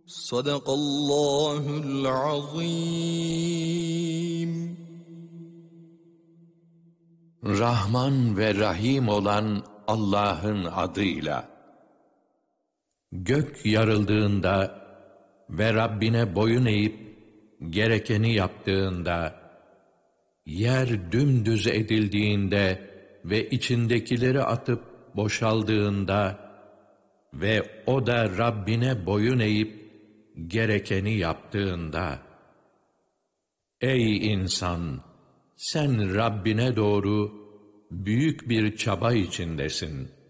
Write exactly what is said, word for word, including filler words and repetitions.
Sadakallahul azim. Rahman ve Rahim olan Allah'ın adıyla. Gök yarıldığında ve Rabbine boyun eğip gerekeni yaptığında, yer dümdüz edildiğinde ve içindekileri atıp boşaldığında ve o da Rabbine boyun eğip gerekeni yaptığında, ey insan! Sen Rabbine doğru büyük bir çaba içindesin.